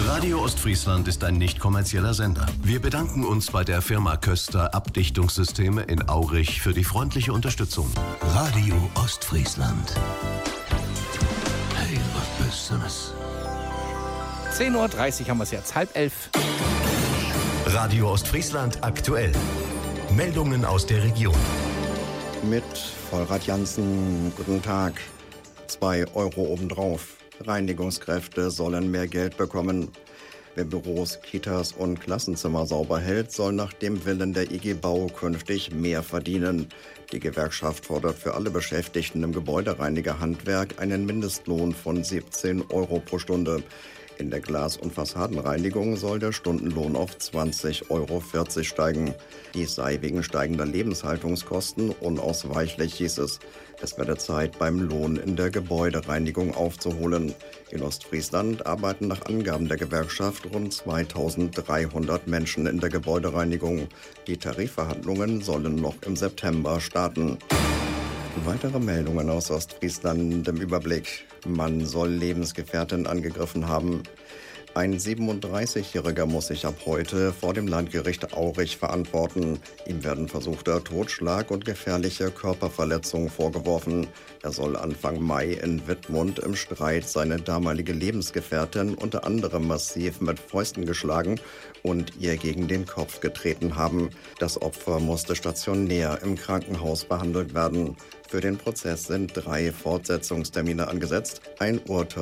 Radio Ostfriesland ist ein nicht kommerzieller Sender. Wir bedanken uns bei der Firma Köster Abdichtungssysteme in Aurich für die freundliche Unterstützung. Radio Ostfriesland. Hey, was Besseres. 10:30 Uhr haben wir es jetzt, 10:30. Radio Ostfriesland aktuell. Meldungen aus der Region. Mit Vollrad Jansen, guten Tag. 2 Euro obendrauf. Reinigungskräfte sollen mehr Geld bekommen. Wer Büros, Kitas und Klassenzimmer sauber hält, soll nach dem Willen der IG Bau künftig mehr verdienen. Die Gewerkschaft fordert für alle Beschäftigten im Gebäudereinigerhandwerk einen Mindestlohn von 17 Euro pro Stunde. In der Glas- und Fassadenreinigung soll der Stundenlohn auf 20,40 Euro steigen. Dies sei wegen steigender Lebenshaltungskosten unausweichlich, hieß es. Es werde Zeit, beim Lohn in der Gebäudereinigung aufzuholen. In Ostfriesland arbeiten nach Angaben der Gewerkschaft rund 2300 Menschen in der Gebäudereinigung. Die Tarifverhandlungen sollen noch im September starten. Weitere Meldungen aus Ostfriesland im Überblick. Man soll Lebensgefährtin angegriffen haben. Ein 37-Jähriger muss sich ab heute vor dem Landgericht Aurich verantworten. Ihm werden versuchter Totschlag und gefährliche Körperverletzung vorgeworfen. Er soll Anfang Mai in Wittmund im Streit seine damalige Lebensgefährtin unter anderem massiv mit Fäusten geschlagen und ihr gegen den Kopf getreten haben. Das Opfer musste stationär im Krankenhaus behandelt werden. Für den Prozess sind 3 Fortsetzungstermine angesetzt. Ein Urteil